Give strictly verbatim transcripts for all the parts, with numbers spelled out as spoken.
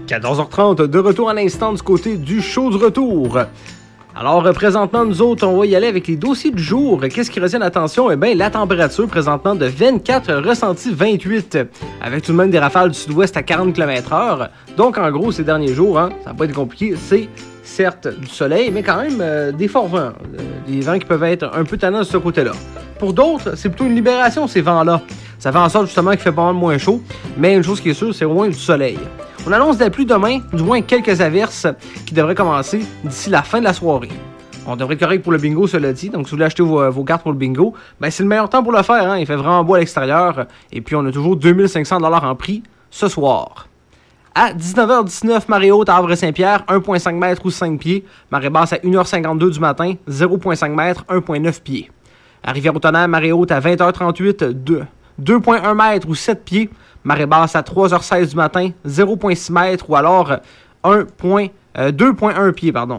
quatorze heures trente, de retour à l'instant du côté du show du retour. Alors, présentement, nous autres, on va y aller avec les dossiers du jour. Qu'est-ce qui retient l'attention? Eh bien, la température présentement de vingt-quatre, ressenti vingt-huit, avec tout de même des rafales du sud-ouest à quarante kilomètres heure. Donc, en gros, ces derniers jours, hein, ça n'a pas été compliqué, c'est certes du soleil, mais quand même euh, des forts vents. Euh, des vents qui peuvent être un peu tannants de ce côté-là. Pour d'autres, c'est plutôt une libération, ces vents-là. Ça fait en sorte justement qu'il fait pas mal moins chaud, mais une chose qui est sûre, c'est au moins du soleil. On annonce de la pluie demain, du moins quelques averses qui devraient commencer d'ici la fin de la soirée. On devrait être correct pour le bingo, cela dit. Donc, si vous voulez acheter vos, vos cartes pour le bingo, ben c'est le meilleur temps pour le faire. Hein? Il fait vraiment beau à l'extérieur. Et puis, on a toujours deux mille cinq cents dollars en prix ce soir. À dix-neuf heures dix-neuf, marée haute à Havre-Saint-Pierre, un virgule cinq mètres ou cinq pieds. Marée basse à une heure cinquante-deux du matin, zéro virgule cinq mètres, un virgule neuf pieds. À Rivière-au-Tonnerre, marée haute à vingt heures trente-huit, deux virgule un mètres ou sept pieds. Marée basse à trois heures seize du matin, zéro virgule six mètres ou alors un point, euh, deux virgule un pieds, pardon.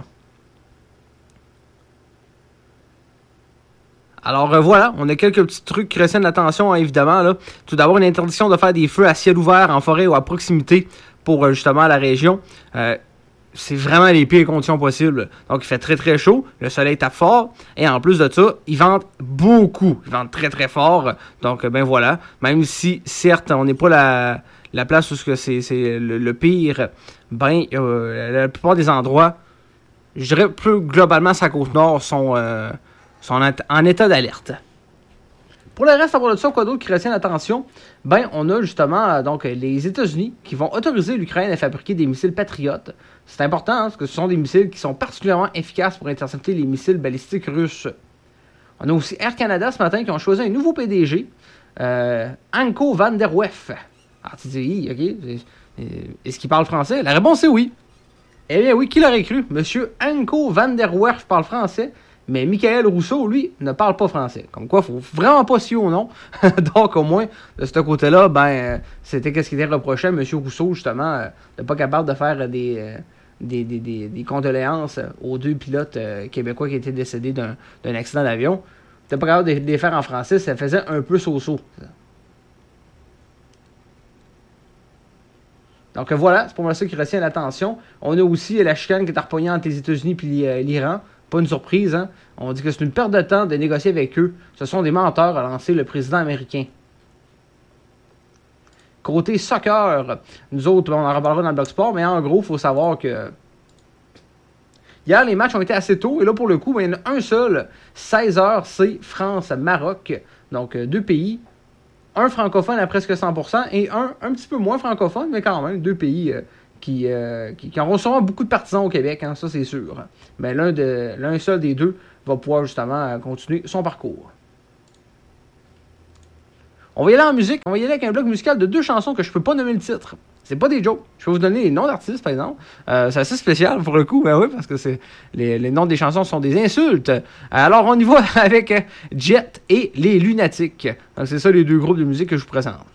Alors euh, voilà, on a quelques petits trucs qui retiennent l'attention, hein, évidemment. Là. Tout d'abord, une interdiction de faire des feux à ciel ouvert en forêt ou à proximité pour euh, justement la région. Euh, c'est vraiment les pires conditions possibles. Donc, il fait très très chaud, le soleil tape fort, et en plus de ça, il vente beaucoup. Il vente très très fort. Donc, ben voilà. Même si, certes, on n'est pas la, la place où c'est, c'est le, le pire, ben, euh, la plupart des endroits, je dirais plus globalement, sa côte nord, sont, euh, sont en, en état d'alerte. Pour le reste, à part de ça, quoi d'autre qui retient l'attention? Ben, on a justement euh, donc les États-Unis qui vont autoriser l'Ukraine à fabriquer des missiles Patriot. C'est important, hein, parce que ce sont des missiles qui sont particulièrement efficaces pour intercepter les missiles balistiques russes. On a aussi Air Canada ce matin qui ont choisi un nouveau P D G, euh, Anko van der Werf. Alors tu dis, ok, est-ce qu'il parle français? La réponse est oui. Eh bien oui, qui l'aurait cru? Monsieur Anko van der Werf parle français. Mais Michael Rousseau, lui, ne parle pas français. Comme quoi, il ne faut vraiment pas se fier au nom. Donc, au moins, de ce côté-là, ben, c'était qu'est-ce qui était reproché à M. Rousseau, justement, euh, de ne pas capable de faire des, euh, des, des, des, des condoléances aux deux pilotes euh, québécois qui étaient décédés d'un, d'un accident d'avion. Il n'était pas capable de, de les faire en français, ça faisait un peu so-so. Donc, voilà, c'est pour moi ça qui retient l'attention. On a aussi la chicane qui est harpognée entre les États-Unis et l'Iran. Pas une surprise, hein? On dit que c'est une perte de temps de négocier avec eux. Ce sont des menteurs, a lancé le président américain. Côté soccer, nous autres, on en reparlera dans le bloc sport, mais en gros, il faut savoir que hier, les matchs ont été assez tôt, et là, pour le coup, ben, il y en a un seul, seize heures, c'est France-Maroc. Donc, deux pays, un francophone à presque cent pour cent, et un un petit peu moins francophone, mais quand même, deux pays... Euh, Qui, euh, qui, qui auront sûrement beaucoup de partisans au Québec, hein, ça c'est sûr. Mais l'un, de, l'un seul des deux va pouvoir justement continuer son parcours. On va y aller en musique, on va y aller avec un bloc musical de deux chansons que je peux pas nommer le titre. C'est pas des jokes. Je peux vous donner les noms d'artistes, par exemple. Euh, c'est assez spécial pour le coup, ben oui, parce que c'est les, les noms des chansons sont des insultes. Alors on y va avec Jet et les Lunatiques. Donc c'est ça les deux groupes de musique que je vous présente.